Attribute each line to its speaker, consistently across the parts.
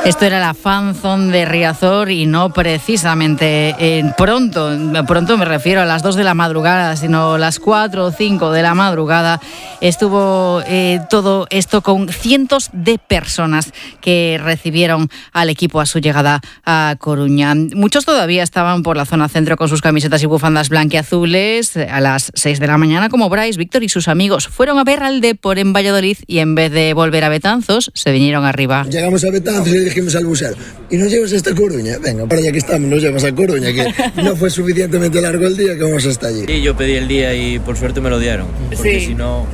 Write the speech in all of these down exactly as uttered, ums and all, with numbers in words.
Speaker 1: Esto era la fanzone de Riazor y no precisamente eh, pronto, pronto me refiero a las dos de la madrugada, sino las cuatro o cinco de la madrugada. Estuvo eh, todo esto con cientos de personas que recibieron al equipo a su llegada a Coruña. Muchos todavía estaban por la zona centro con sus camisetas y bufandas blanquiazules. A las seis de la mañana, como Brais, Víctor y sus amigos fueron a ver al Depor en Valladolid y en vez de volver a Betanzos, se vinieron arriba.
Speaker 2: Llegamos a Betanzos y dijimos al busero, ¿y nos llevas hasta Coruña? Venga, para allá que estamos, nos llevas a Coruña, que no fue suficientemente largo el día que vamos hasta allí.
Speaker 3: Sí, yo pedí el día y por suerte me lo dieron, porque
Speaker 1: sí.
Speaker 3: si no...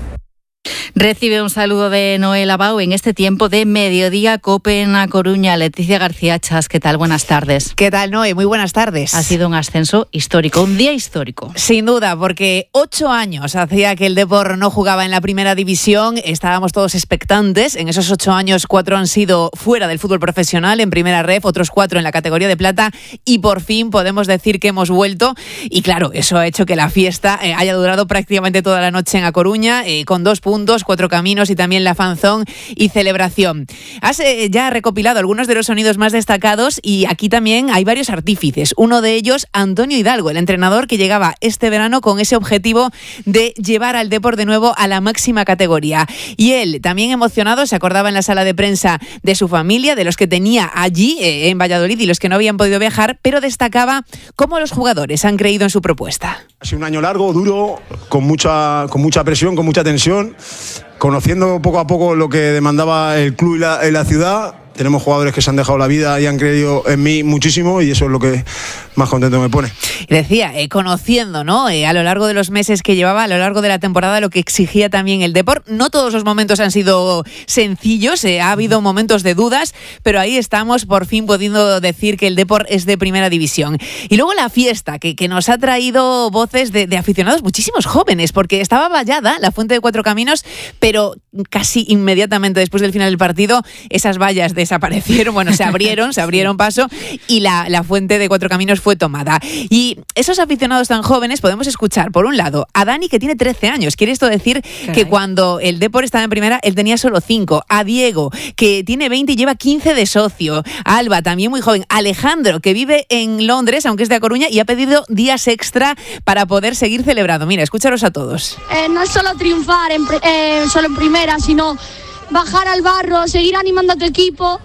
Speaker 1: Recibe un saludo de Noel Abau en este tiempo de mediodía COPE en A Coruña. Leticia García Chas, ¿qué tal? Buenas tardes.
Speaker 4: ¿Qué tal, Noé? Muy buenas tardes.
Speaker 1: Ha sido un ascenso histórico, un día histórico.
Speaker 4: Sin duda, porque ocho años hacía que el Depor no jugaba en la primera división. Estábamos todos expectantes. En esos ocho años, cuatro han sido fuera del fútbol profesional, en primera ref, otros cuatro en la categoría de plata, y por fin podemos decir que hemos vuelto. Y claro, eso ha hecho que la fiesta eh, haya durado prácticamente toda la noche en A Coruña, eh, con dos puntos, cuatro caminos y también la fanzón y celebración. Has eh, ya recopilado algunos de los sonidos más destacados y aquí también hay varios artífices. Uno de ellos, Antonio Hidalgo, el entrenador que llegaba este verano con ese objetivo de llevar al Depor de nuevo a la máxima categoría. Y él, también emocionado, se acordaba en la sala de prensa de su familia, de los que tenía allí eh, en Valladolid y los que no habían podido viajar, pero destacaba cómo los jugadores han creído en su propuesta.
Speaker 5: Ha sido un año largo, duro, con mucha, con mucha presión, con mucha tensión, conociendo poco a poco lo que demandaba el club y la, y la ciudad. Tenemos jugadores que se han dejado la vida y han creído en mí muchísimo y eso es lo que más contento me pone.
Speaker 4: Y decía, eh, conociendo, ¿no? Eh, a lo largo de los meses que llevaba, a lo largo de la temporada, lo que exigía también el Depor. No todos los momentos han sido sencillos, eh, ha habido momentos de dudas, pero ahí estamos por fin pudiendo decir que el Depor es de primera división. Y luego la fiesta, que, que nos ha traído voces de, de aficionados muchísimos jóvenes, porque estaba vallada la Fuente de Cuatro Caminos, pero casi inmediatamente después del final del partido, esas vallas desaparecieron, bueno, se abrieron, se abrieron paso y la, la Fuente de Cuatro Caminos fue tomada. Y esos aficionados tan jóvenes podemos escuchar, por un lado, a Dani, que tiene trece años. Quiere esto decir Caray. que cuando el Depor estaba en primera, él tenía solo cinco. A Diego, que tiene veinte y lleva quince de socio. A Alba, también muy joven. Alejandro, que vive en Londres, aunque es de A Coruña, y ha pedido días extra para poder seguir celebrando. Mira, escúchalos a todos.
Speaker 6: Eh, no es solo triunfar en, eh, solo en primera, sino bajar al barro, seguir animando a tu equipo.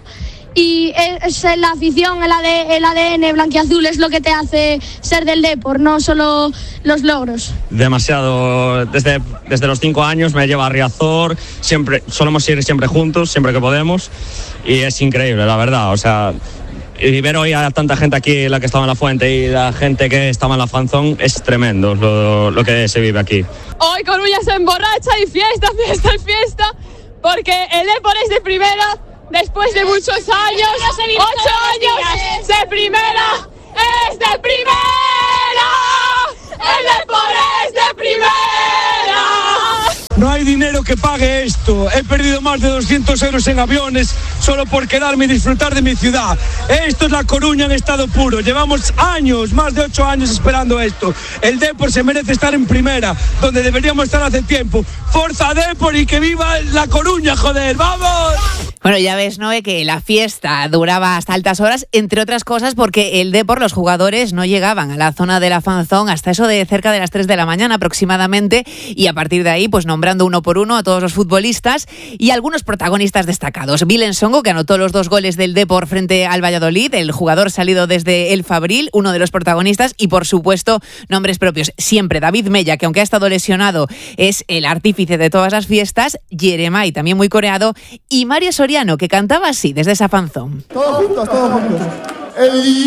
Speaker 6: Y es la afición, el A D N blanquiazul es lo que te hace ser del Depor, no solo los logros.
Speaker 3: Demasiado, desde, desde los cinco años me lleva a Riazor, siempre, solemos ir siempre juntos, siempre que podemos, y es increíble, la verdad, o sea, y ver hoy a tanta gente aquí, la que estaba en la Fuente y la gente que estaba en la fanzón, es tremendo lo, lo que se vive aquí.
Speaker 7: Hoy Coruña se emborracha y fiesta, fiesta y fiesta, porque el Depor es de primera. Después de muchos años, ocho años de primera, es de primera, el Depor es de primera.
Speaker 8: No hay dinero que pague esto. He perdido más de doscientos euros en aviones solo por quedarme y disfrutar de mi ciudad. Esto es La Coruña en estado puro. Llevamos años, más de ocho años esperando esto. El Depor se merece estar en primera, donde deberíamos estar hace tiempo. ¡Forza Depor y que viva La Coruña, joder! ¡Vamos!
Speaker 4: Bueno, ya ves, Noé, que la fiesta duraba hasta altas horas, entre otras cosas porque el Depor, los jugadores, no llegaban a la zona de la fanzón hasta eso de cerca de las tres de la mañana aproximadamente, y a partir de ahí, pues nombrando uno por uno a todos los futbolistas y algunos protagonistas destacados. Vilen Songo, que anotó los dos goles del Depor frente al Valladolid, el jugador salido desde el Fabril, uno de los protagonistas, y por supuesto, nombres propios. Siempre David Mella, que aunque ha estado lesionado, es el artífice de todas las fiestas, Jeremai, también muy coreado, y Mario Soriano, que cantaba así desde esa fanzón.
Speaker 9: Todos juntos, todos juntos. El